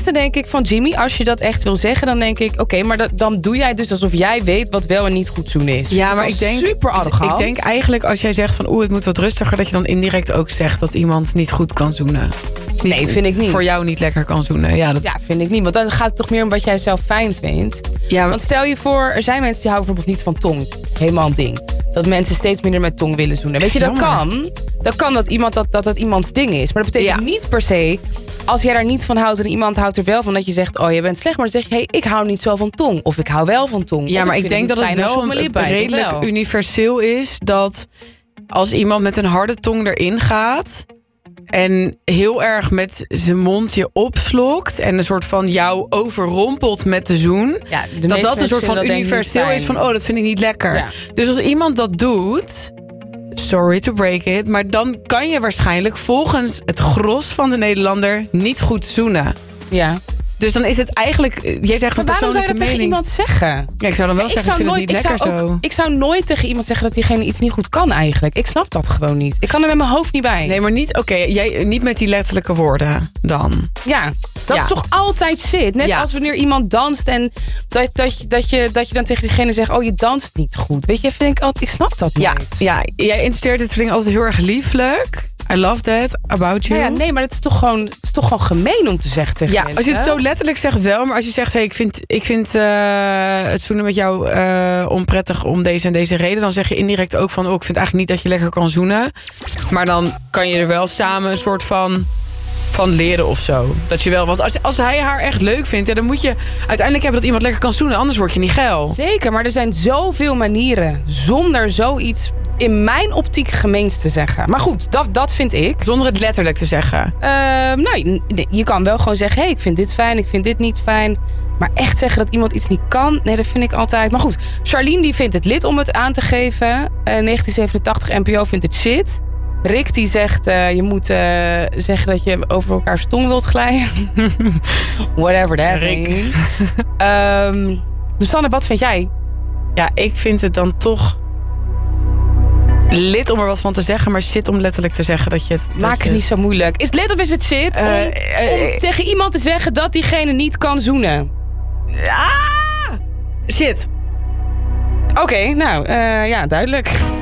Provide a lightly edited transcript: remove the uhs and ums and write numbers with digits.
laatste denk ik van Jimmy, als je dat echt wil zeggen, dan denk ik, oké, maar dan doe jij dus alsof jij weet wat wel en niet goed zoenen is. Ja, maar ik denk super arrogant. Ik denk eigenlijk als jij zegt van het moet wat rustiger, dat je dan indirect ook zegt dat iemand niet goed kan zoenen. Nee, vind ik niet. Voor jou niet lekker kan zoenen. Ja, vind ik niet. Want dan gaat het toch meer om wat jij zelf fijn vindt. Ja, want stel je voor, er zijn mensen die houden bijvoorbeeld niet van tong. Helemaal een ding. Dat mensen steeds minder met tong willen zoenen. Weet je, dat kan. Dat kan dat iemands ding is. Maar dat betekent niet per se, als jij daar niet van houdt en iemand houdt er wel van, dat je zegt, oh, je bent slecht. Maar dan zeg je, hey, ik hou niet zo van tong. Of ik hou wel van tong. Ja, maar ik denk dat het wel redelijk universeel is dat als iemand met een harde tong erin gaat en heel erg met zijn mond je opslokt en een soort van jou overrompelt met de zoen, dat een soort van universeel is van, dat vind ik niet lekker. Ja. Dus als iemand dat doet, sorry to break it, maar dan kan je waarschijnlijk volgens het gros van de Nederlander niet goed zoenen. Ja. Dus dan is het eigenlijk, jij zegt een persoonlijke mening. Waarom zou je dat tegen iemand zeggen? Ja, ik zou dan wel zeggen, ik vind het niet lekker zo. Ik zou nooit tegen iemand zeggen dat diegene iets niet goed kan eigenlijk. Ik snap dat gewoon niet. Ik kan er met mijn hoofd niet bij. Nee, maar niet, jij niet met die letterlijke woorden dan. Ja, dat is toch altijd shit. Net als wanneer iemand danst en dat je dan tegen diegene zegt, oh, je danst niet goed. Weet je, vind ik altijd, ik snap dat niet. Ja, jij interpreteert dit soort dingen altijd heel erg lieflijk. I love that about you. Ja, nee, maar het is toch gewoon gemeen om te zeggen tegen mensen. Als je het zo letterlijk zegt wel. Maar als je zegt, hey, ik vind het zoenen met jou onprettig om deze en deze reden. Dan zeg je indirect ook van, ik vind eigenlijk niet dat je lekker kan zoenen. Maar dan kan je er wel samen een soort van leren of zo. Dat je wel, want als hij haar echt leuk vindt, dan moet je uiteindelijk hebben dat iemand lekker kan zoenen. Anders word je niet geil. Zeker, maar er zijn zoveel manieren zonder zoiets in mijn optiek gemeens te zeggen. Maar goed, dat vind ik. Zonder het letterlijk te zeggen. Je kan wel gewoon zeggen, hey, ik vind dit fijn, ik vind dit niet fijn. Maar echt zeggen dat iemand iets niet kan, nee, dat vind ik altijd. Maar goed, Charlene die vindt het lid om het aan te geven. 1987 NPO vindt het shit. Rick die zegt, je moet zeggen dat je over elkaars tong wilt glijden. Whatever that means. Dus Sanne, wat vind jij? Ja, ik vind het dan toch lid om er wat van te zeggen, maar shit om letterlijk te zeggen dat je het... Maak het niet zo moeilijk. Is het lid of is het shit om tegen iemand te zeggen dat diegene niet kan zoenen? Shit. Oké, nou, duidelijk.